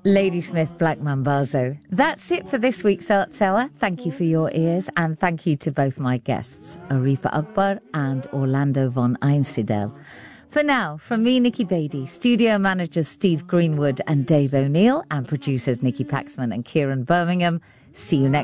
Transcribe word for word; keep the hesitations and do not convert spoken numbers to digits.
Ladysmith Black Mambazo. That's it for this week's Arts Hour. Thank you for your ears, and thank you to both my guests, Arifa Akbar and Orlando von Einsiedel. For now, from me, Nikki Beattie, studio managers Steve Greenwood and Dave O'Neill, and producers Nikki Paxman and Kieran Birmingham, see you next